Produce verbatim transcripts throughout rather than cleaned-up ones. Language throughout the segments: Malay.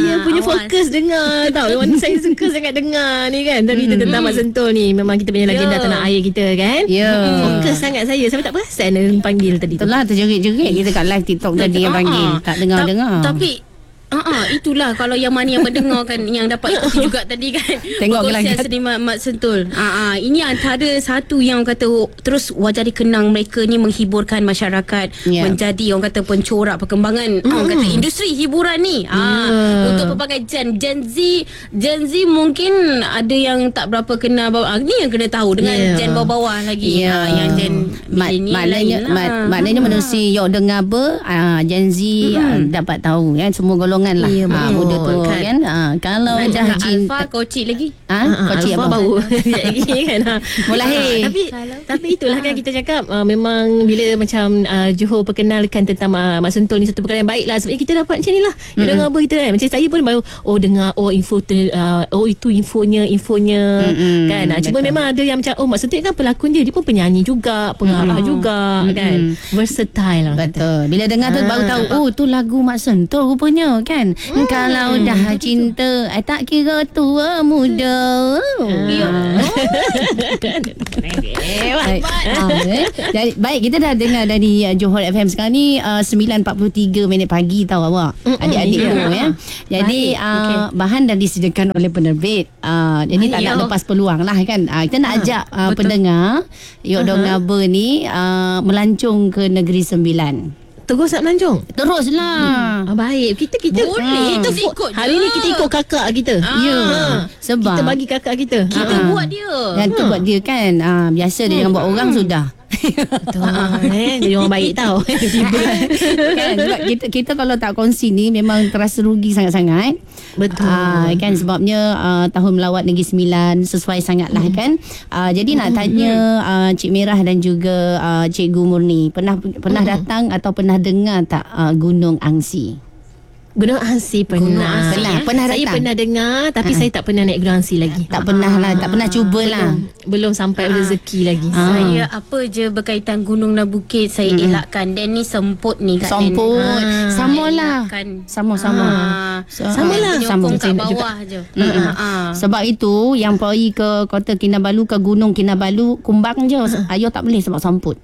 saya punya awal. fokus dengar tau. Memang saya suka sangat dengar ni kan. Tadi kita tentang Mak Sentul ni. Memang kita punya legenda Ya. tanah air kita kan. Ya. Fokus sangat saya. Saya tak perasan dia panggil tadi tu. Itulah terjerit-jerit kita kat live TikTok tadi yang Ah, panggil. ah. Tak dengar-dengar. Ta- Tapi Ah, ah, itulah kalau yang mana yang mendengar kan yang dapat ikuti juga tadi kan. Tengok perkongsian gelanggang. seni Mak, Mak Sentul. Ah, ah, ini antara satu yang kata oh, terus wajah dikenang mereka ni menghiburkan masyarakat, Ya. menjadi orang kata pencorak perkembangan mm. orang kata industri hiburan ni. Ah, Yeah. untuk pelbagai gen Gen Z, Gen Z mungkin ada yang tak berapa kenal bawah. Ah, ni yang kena tahu dengan Yeah. gen bawah-bawah lagi. Ya. Ah, yang gen Mak, milenial maknanya lain lah. mak, maknanya menerusi yok dengar apa ah, Gen Z ah, dapat tahu kan semua golongan lah. Ya, Ah, betul, muda tua kan. kan. Ah, kalau Nak dah cakap cinta Alpha kocik lagi. ah, kau cik Alpha apa? bau lagi kan. Ha. Mau lahir. Ah, Tapi tapi itulah kan kita cakap uh, memang bila macam uh, Johor perkenalkan tentang uh, Mak Sentul ni satu perkara yang baik lah. Sebab kita dapat macam ni lah. Mm-hmm. Dengar apa kita kan. Macam saya pun baru oh dengar oh info ter, uh, oh itu infonya infonya Mm-mm, kan. Uh, cuma betul. memang ada yang macam oh Mak Sentul kan pelakon dia dia pun penyanyi juga, pengarah Mm-mm. juga kan. Versatile lah. Betul. Bila dengar tu Ah. baru tahu oh tu lagu Mak Sentul rupanya kan. Hmm. Kalau dah cinta I tak kira tua muda. Ya. Baik. Ah, eh. Jadi, baik kita dah dengar dari uh, Johor F M sekarang ni uh, sembilan empat puluh tiga minit pagi tahu awak. Adik-adikku ya. ya. Jadi Baik, uh, okey. bahan dah disediakan oleh penerbit. Uh, jadi tak Baik, nak ya. lepas peluang lah kan. Uh, kita nak ajak uh, betul. pendengar Yok Dong Ngaba ni uh, melancong ke Negeri Sembilan. Terus nak melancong. Teruslah. Ah, baik. Kita kita Boleh, kita kita ikut je. hari ni kita ikut kakak kita. Ah. Ya. Ha. Sebab Kita bagi kakak kita. Kita Ah. buat dia. dan tu buat dia kan ah, biasa dia jangan buat orang sudah. Betul. eh, jadi orang baik tau. Kan sebab kita kita kalau tak kongsi ni memang terasa rugi sangat-sangat. Betul. Ah, kan sebabnya ah, tahun melawat Negeri Sembilan sesuai sangatlah kan. Ah, jadi nak tanya ah, Cik Merah dan juga ah, Cikgu Murni, pernah pernah datang atau pernah dengar tak ah, Gunung Angsi? Gunung Angsi pernah. Gunung Angsi, Pernah, eh? pernah Saya datang. pernah dengar tapi Ha. saya tak pernah naik Gunung Angsi lagi. Tak pernah lah, tak pernah cubalah. Belum, belum sampai rezeki lagi. Ah. Saya apa je berkaitan gunung dan bukit saya hmm. elakkan. Dan ni semput ni kat Somput. Dan ni. Samalah. Elakkan. Sama-sama. Ah. So, Samalah. Menyokong Sama. kat Saya nak juga. bawah je. Mm-mm. Ah. Sebab itu yang pergi ke Kota Kinabalu, ke Gunung Kinabalu, kumbang je. Ayah tak boleh sebab samput.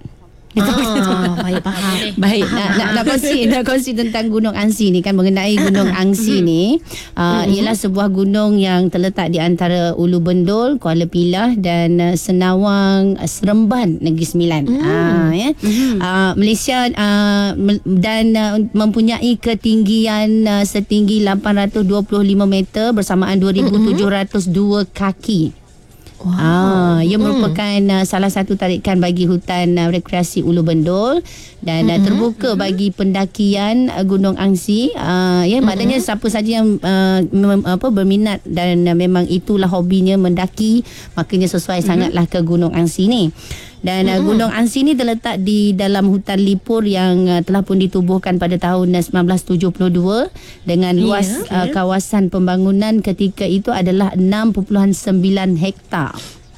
Ah, baik faham. Baik, nak, nak, nak kongsi nak kongsi tentang Gunung Angsi ni kan, mengenai Gunung Angsi ni uh, ialah sebuah gunung yang terletak di antara Ulu Bendul, Kuala Pilah dan uh, Senawang, uh, Seremban, Negeri Sembilan. Ah, ya. Uh, Malaysia uh, me- dan uh, mempunyai ketinggian uh, setinggi lapan ratus dua puluh lima meter bersamaan dua ribu tujuh ratus dua kaki. Wow. Ah, ia merupakan uh, salah satu tarikan bagi hutan uh, rekreasi Ulu Bendul dan uh, terbuka bagi pendakian uh, Gunung Angsi. Uh, ya, maknanya siapa saja yang uh, mem, apa berminat dan uh, memang itulah hobinya mendaki, makanya sesuai sangatlah ke Gunung Angsi ni. Dan uh, Gunung Angsi ni terletak di dalam hutan lipur yang uh, telah pun ditubuhkan pada tahun uh, sembilan belas tujuh puluh dua dengan luas Ya, uh, kawasan pembangunan ketika itu adalah enam perpuluhan sembilan hektar.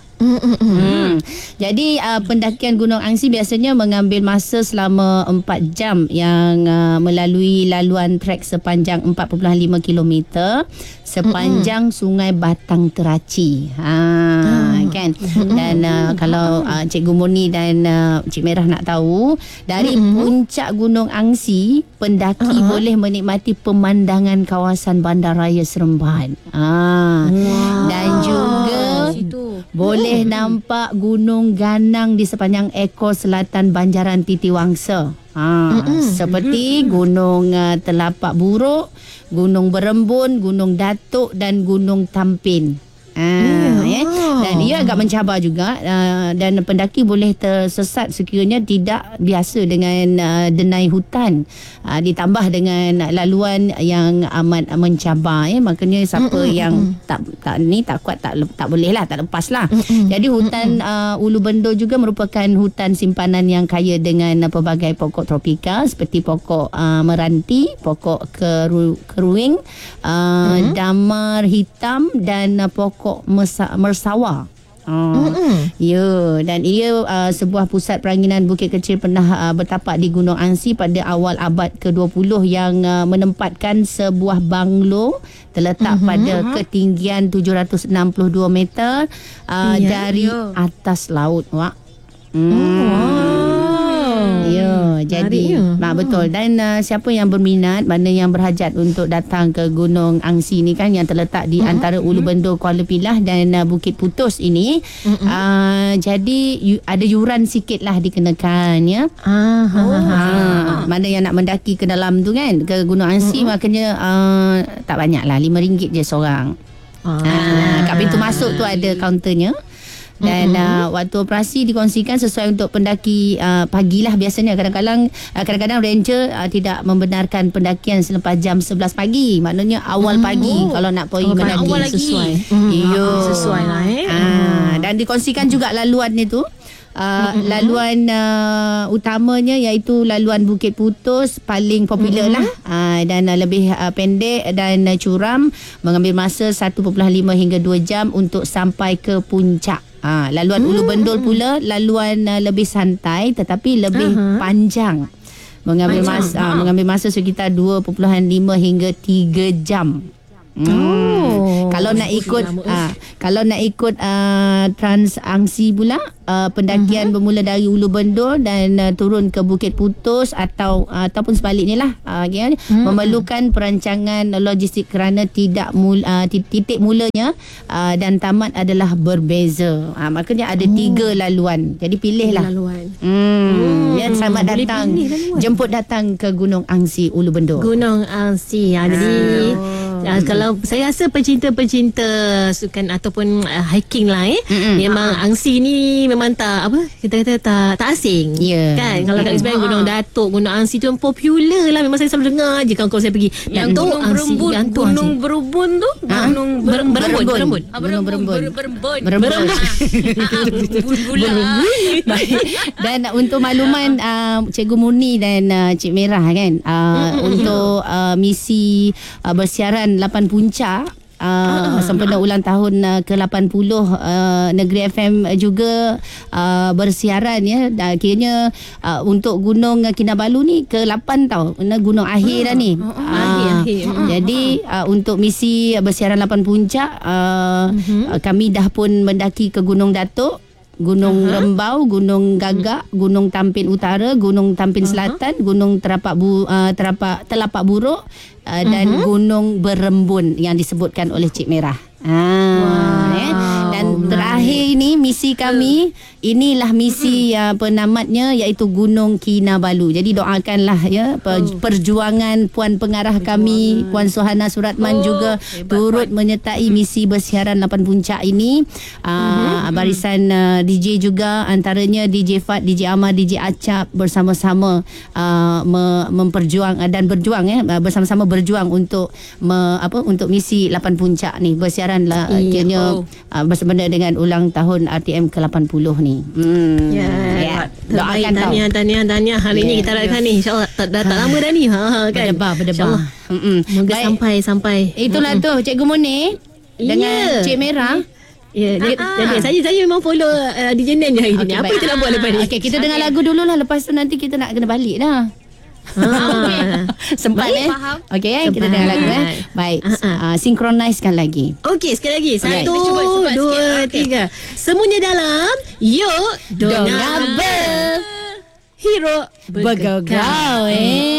Hmm. Jadi uh, pendakian Gunung Angsi biasanya mengambil masa selama empat jam yang uh, melalui laluan trek sepanjang empat perpuluhan lima kilometer sepanjang Mm-mm. Sungai Batang Teraci. Ha mm. kan. Dan uh, kalau uh, Cikgu Murni dan uh, Cik Merah nak tahu, dari Mm-mm. puncak Gunung Angsi pendaki uh-huh. boleh menikmati pemandangan kawasan Bandaraya Seremban. Ha. Wow. Dan juga Situ. boleh nampak Gunung Ganang di sepanjang ekor selatan Banjaran Titiwangsa. Ha, seperti Gunung uh, Telapak Buruk, Gunung Berembun, Gunung Datuk dan Gunung Tampin. Ah, yeah. eh. Dan ia agak mencabar juga uh, dan pendaki boleh tersesat sekiranya tidak biasa dengan uh, denai hutan, uh, ditambah dengan laluan yang amat mencabar, ya. Makanya siapa mm-mm, yang mm-mm. tak tak ni tak kuat tak tak boleh lah, tak lepas lah. Mm-mm. Jadi hutan uh, Ulu Bendul juga merupakan hutan simpanan yang kaya dengan uh, pelbagai pokok tropika seperti pokok uh, meranti, pokok keru, keruing, uh, mm-hmm. damar hitam dan uh, pokok mesa, mersawa. Oh. Ya, dan ia uh, sebuah pusat peranginan bukit kecil pernah uh, bertapak di Gunung Angsi pada awal abad ke dua puluh yang uh, menempatkan sebuah banglo terletak uh-huh. pada ketinggian tujuh ratus enam puluh dua meter uh, ya, dari ya. atas laut. Wah. Hmm. Oh. Ya, jadi nah, betul. Dan uh, siapa yang berminat, mana yang berhajat untuk datang ke Gunung Angsi ni kan, yang terletak di uh-huh. antara Ulu Bendul, Kuala Pilah dan uh, Bukit Putus ini, uh-huh. uh, jadi yu, ada yuran sikit lah dikenakan ya. Uh-huh. Uh, mana yang nak mendaki ke dalam tu kan, ke Gunung Angsi, uh-huh. makanya uh, tak banyak lah, lima ringgit je seorang. Uh-huh. Uh, kat pintu masuk tu ada kaunternya. Dan uh, waktu operasi dikongsikan sesuai untuk pendaki uh, pagilah biasanya. Kadang-kadang uh, kadang-kadang ranger uh, tidak membenarkan pendakian selepas jam sebelas pagi. Maknanya awal mm. pagi oh. kalau nak pergi oh, mendaki. Awal lagi. Sesuai. Mm. Iyo. Sesuai lah eh. Uh, dan dikongsikan mm. juga laluan itu. Uh, mm-hmm. Laluan uh, utamanya iaitu laluan Bukit Putus, paling popular mm-hmm. lah uh, dan uh, lebih uh, pendek dan uh, curam, mengambil masa satu perpuluhan lima hingga dua jam untuk sampai ke puncak. Ha, laluan hmm. Ulu Bendul pula laluan uh, lebih santai tetapi lebih uh-huh. panjang, mengambil panjang. masa ha. mengambil masa sekitar dua perpuluhan lima hingga tiga jam. Hmm. Oh. Kalau nak ikut uh, kalau nak ikut uh, Trans Angsi pula, uh, pendakian uh-huh. bermula dari Ulu Bendul dan uh, turun ke Bukit Putus atau uh, ataupun sebaliknya lah, uh, okay, uh-huh. memerlukan perancangan logistik kerana tidak mul, uh, titik mulanya uh, dan tamat adalah berbeza. Uh, makanya ada oh. tiga laluan. Jadi pilihlah laluan. Hmm. Hmm. Ya, selamat datang. Jemput datang ke Gunung Angsi Ulu Bendul. Gunung Angsi. Ya, jadi oh. Uh, kalau saya rasa pecinta-pecinta sukan ataupun uh, hiking lah eh, mm-hmm. memang Angsi ni memang tak apa kita kata tak tak asing yeah. kan. Kalau kat sebenarnya Gunung Datuk, Gunung Angsi tu popular lah. Memang saya selalu dengar je kawan-kawan saya pergi yang tu Berembun, Gunung Berembun tu Gunung Berembun Berembun Gunung Berembun Berembun Berembun Dan untuk makluman uh, Cikgu Murni dan uh, Cik Merah kan, uh, untuk uh, misi uh, bersiaran lapan puncak Uh, uh, sempena uh, ulang tahun uh, ke lapan puluh uh, Negeri F M juga uh, bersiaran ya. Dan kiranya uh, untuk Gunung Kinabalu ni ke lapan tau, gunung akhir uh, dah ni. Uh, uh, uh, akhir, akhir. Uh, jadi uh, untuk misi bersiaran lapan puncak uh, uh-huh. uh, kami dah pun mendaki ke Gunung Datuk, Gunung uh-huh. Rembau, Gunung Gagak, Gunung Tampin Utara, Gunung Tampin uh-huh. Selatan, Gunung Terapak Bu, uh, Terapak Telapak Buruk uh, dan uh-huh. Gunung Berembun yang disebutkan oleh Cik Merah. Ah, wow. eh. Dan terakhir ni misi kami, inilah misi uh, penamatnya iaitu Gunung Kinabalu. Jadi doakanlah ya per, oh. perjuangan puan pengarah kami, Puan Suhana Suratman oh, juga turut puan. menyertai misi bersiaran lapan puncak ini. Uh, uh-huh. Barisan uh, D J juga, antaranya D J Fat, D J Amar, D J Acap bersama-sama uh, me, memperjuang uh, dan berjuang ya uh, bersama-sama berjuang untuk me, apa untuk misi lapan puncak ni bersiaran lah akhirnya oh. uh, bersempena dengan ulang tahun R T M ke lapan puluh ni. Hmm. Ya. Yeah. Doakan tau. Tahniah, tahniah, tahniah. Hari yeah. ni kita lakukan ni. InsyaAllah tak, dah tak lama dah ni. Ha, kan? Berdebar, berdebar. Moga sampai, sampai. Itulah mm-mm. tu Cikgu Munir dengan yeah. Cik Merah. Ya, yeah, jadi saya saya memang follow uh, D J Nen je hari okay, ni. Apa baik. kita nak buat lepas ni? Okey, kita okay. dengar lagu dululah. Lepas tu nanti kita nak kena balik dah. Ha, okay. Sempat baik, eh okey eh kita dengar lagu eh. Baik, uh-huh. uh, sinkronisekan lagi. Okey, sekali lagi. Satu, okay. dua, tiga. Semuanya dalam Yuk Dongabel Hero Bergau-gau eh.